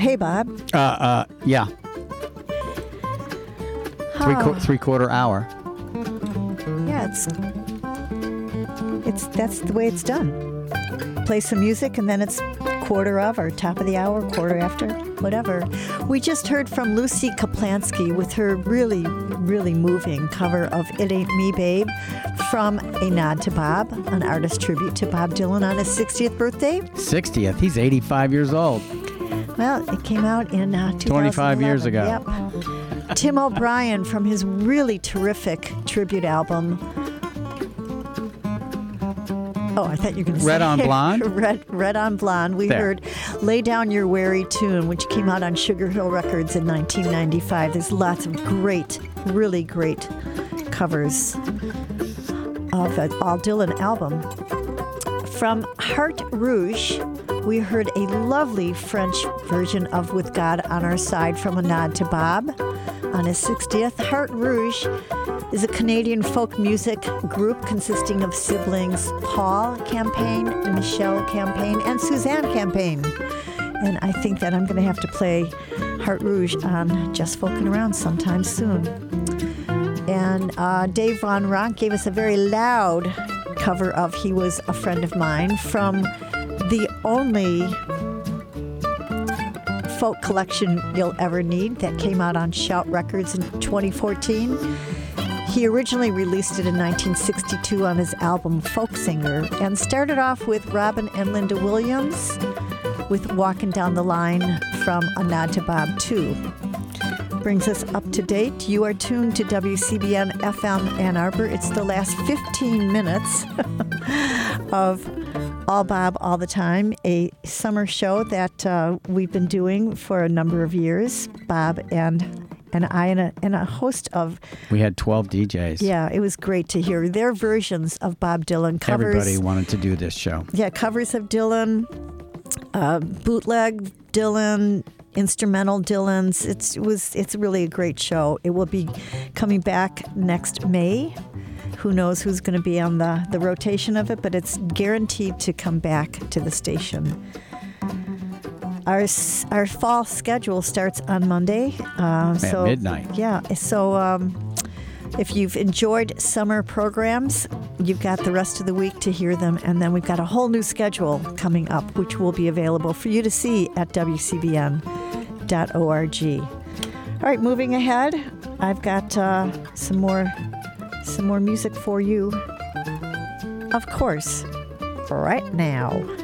hey, Bob. Yeah. Three-quarter hour. Yeah, that's the way it's done. Play some music, and then it's quarter of, or top of the hour, quarter after, whatever. We just heard from Lucy Kaplansky with her really, really moving cover of It Ain't Me, Babe, from A Nod to Bob, an artist tribute to Bob Dylan on his 60th birthday. 60th. He's 85 years old. Well, it came out in 25 years ago. Yep. Tim O'Brien from his really terrific tribute album. Oh, I thought you were going to say Red on Blonde? Red on Blonde. We heard Lay Down Your Weary Tune, which came out on Sugar Hill Records in 1995. There's lots of great, really great covers of an all Dylan album. From Heart Rouge, we heard a lovely French version of With God on Our Side from A Nod to Bob on his 60th. Heart Rouge is a Canadian folk music group consisting of siblings Paul Campaign, Michelle Campaign, and Suzanne Campaign. And I think that I'm going to have to play Heart Rouge on Just Folkin' Around sometime soon. And Dave Von Ronk gave us a very loud cover of He Was a Friend of Mine from the only folk collection you'll ever need that came out on Shout Records in 2014. He originally released it in 1962 on his album Folk Singer and started off with Robin and Linda Williams with Walking Down the Line from A Nod to Bob 2. Brings us up to date. You are tuned to WCBN FM Ann Arbor. It's the last 15 minutes of All Bob All the Time, a summer show that we've been doing for a number of years. Bob and I and a host of... We had 12 DJs. Yeah, it was great to hear their versions of Bob Dylan covers. Everybody wanted to do this show. Yeah, covers of Dylan, bootleg Dylan, instrumental Dylans. It's really a great show. It will be coming back next May. Who knows who's going to be on the rotation of it, but it's guaranteed to come back to the station. Our fall schedule starts on Monday. At midnight. Yeah. So if you've enjoyed summer programs, you've got the rest of the week to hear them. And then we've got a whole new schedule coming up, which will be available for you to see at WCBN.org. All right, moving ahead, I've got some more music for you. Of course, right now.